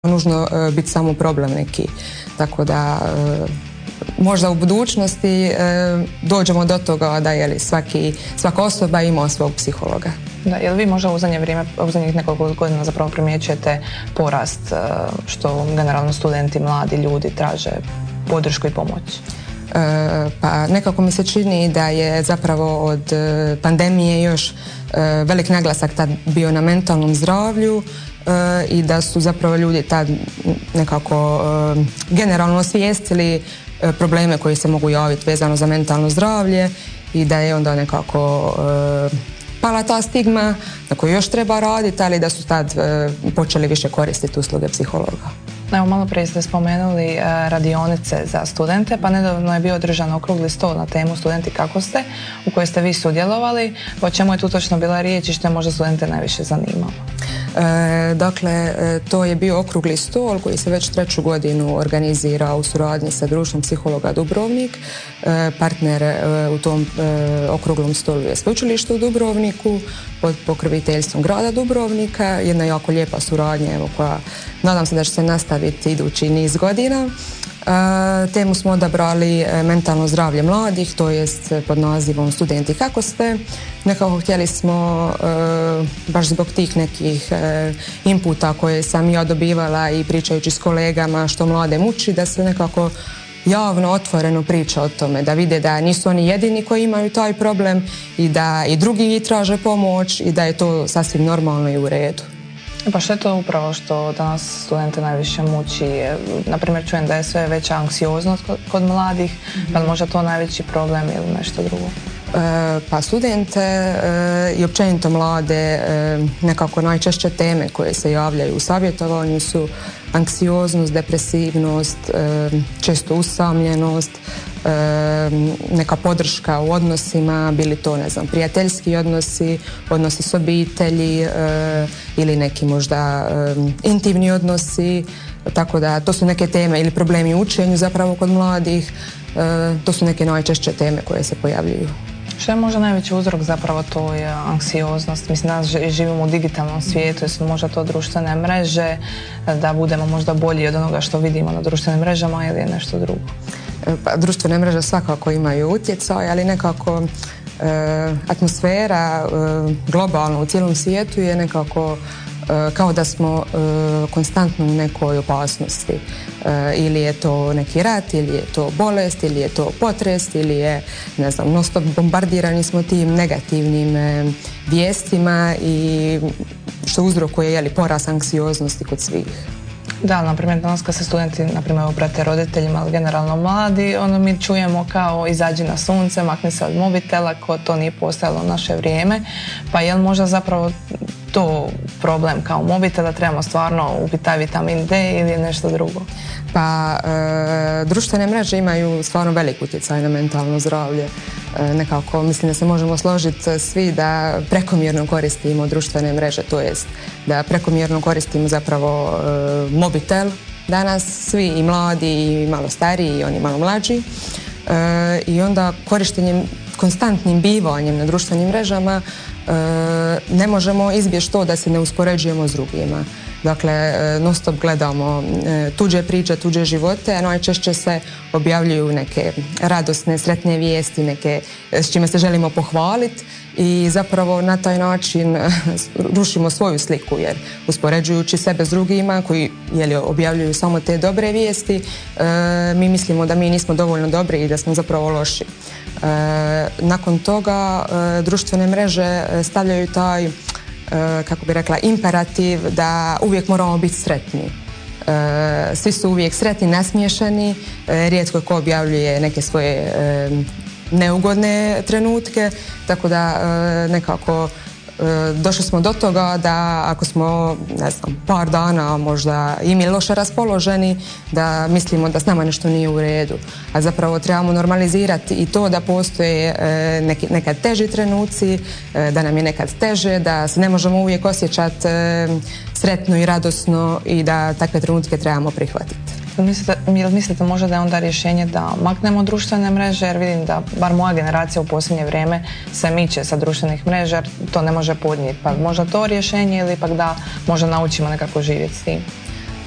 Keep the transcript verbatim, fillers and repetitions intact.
nužno e, biti samo problem neki. Tako da e, možda u budućnosti e, dođemo do toga da je li svaki, svaka osoba ima svog psihologa. Da, jel vi možda u zadnje vrijeme, u zadnjih nekoliko godina zapravo primjećujete porast e, što generalno studenti, mladi ljudi traže podršku i pomoć? E, pa nekako mi se čini da je zapravo od e, pandemije još e, velik naglasak tad bio na mentalnom zdravlju e, i da su zapravo ljudi tad nekako e, generalno osvijestili e, probleme koji se mogu javiti vezano za mentalno zdravlje i da je onda nekako e, pala ta stigma na koju još treba raditi, ali da su tad e, počeli više koristiti usluge psihologa. Evo, malo prije ste spomenuli e, radionice za studente, pa nedavno je bio održan okrugli stol na temu Studenti kako ste, u kojoj ste vi sudjelovali. O čemu je tu točno bila riječ i što je možda studente najviše zanimalo? E, dakle, e, to je bio okrugli stol koji se već treću godinu organizira u suradnji sa Društvom psihologa Dubrovnik. E, partner e, u tom e, okruglom stolu je Sveučilište u Dubrovniku pod pokroviteljstvom grada Dubrovnika. Jedna jako lijepa suradnja, evo, koja nadam se da će se nastaviti idući niz godina. E, temu smo odabrali e, mentalno zdravlje mladih, to jest pod nazivom Studenti kako ste. Nekako htjeli smo, e, baš zbog tih nekih e, inputa koje sam ja dobivala i pričajući s kolegama što mlade muči, da se nekako javno, otvoreno priča o tome, da vide da nisu oni jedini koji imaju taj problem i da i drugi traže pomoć i da je to sasvim normalno i u redu. Pa što je to upravo što danas studente najviše muči? Naprimjer, čujem da je sve veća anksioznost kod, kod mladih, mm-hmm. pa možda to najveći problem ili nešto drugo? E, pa studente e, i općenito mlade e, nekako najčešće teme koje se javljaju u savjetovanju su anksioznost, depresivnost, e, često usamljenost, e, neka podrška u odnosima, bili to, ne znam, prijateljski odnosi, odnosi s obitelji e, ili neki možda e, intimni odnosi, tako da to su neke teme ili problemi u učenju zapravo kod mladih, e, to su neke najčešće teme koje se pojavljuju. Što je možda najveći uzrok zapravo to je anksioznost? Mislim, danas živimo u digitalnom svijetu, jesu možda to društvene mreže, da budemo možda bolji od onoga što vidimo na društvenim mrežama ili je nešto drugo? Pa, društvene mreže svakako imaju utjecaj, ali nekako e, atmosfera e, globalno u cijelom svijetu je nekako e, kao da smo e, konstantno u nekoj opasnosti. E, ili je to neki rat, ili je to bolest, ili je to potres, ili je, ne znam, non stop bombardirani smo tim negativnim e, vijestima i što uzrokuje, je li, porast anksioznosti kod svih. Da, na primjer, danas kad se studenti, na primjer, obrate roditeljima ili generalno mladi, ono mi čujemo kao izađi na sunce, makni se od mobitela, ko to nije postojalo u naše vrijeme, pa je li možda zapravo to problem kao mobitel, da trebamo stvarno upiti taj vitamin D ili je nešto drugo? Pa, e, društvene mreže imaju stvarno velik utjecaj na mentalno zdravlje. E, nekako mislim da se možemo složiti svi da prekomjerno koristimo društvene mreže, to jest da prekomjerno koristimo zapravo e, mobitel. Danas svi, i mladi i malo stariji i oni malo mlađi. E, I onda korištenjem, konstantnim bivanjem na društvenim mrežama e, ne možemo izbjeći to da se ne uspoređujemo s drugima. Dakle, non stop gledamo tuđe priče, tuđe živote, a najčešće se objavljuju neke radosne, sretne vijesti, neke s čime se želimo pohvaliti i zapravo na taj način rušimo svoju sliku, jer uspoređujući sebe s drugima koji, jeli, objavljuju samo te dobre vijesti, mi mislimo da mi nismo dovoljno dobri i da smo zapravo loši. Nakon toga društvene mreže stavljaju taj, kako bi rekla, imperativ da uvijek moramo biti sretni. E, svi su uvijek sretni, nasmiješani, e, rijetko ko objavljuje neke svoje e, neugodne trenutke, tako da e, nekako e, došli smo do toga da ako smo, ne znam, par dana možda i mi loše raspoloženi, da mislimo da s nama nešto nije u redu. A zapravo trebamo normalizirati i to da postoje e, neki, nekad teži trenuci, e, da nam je nekad teže, da se ne možemo uvijek osjećati e, sretno i radosno i da takve trenutke trebamo prihvatiti. Mislite, mislite možda da je onda rješenje da maknemo društvene mreže, jer vidim da bar moja generacija u posljednje vrijeme se miče sa društvenih mreža, jer to ne može podnijeti. Pa možda to rješenje ili ipak da možda naučimo nekako živjeti s tim?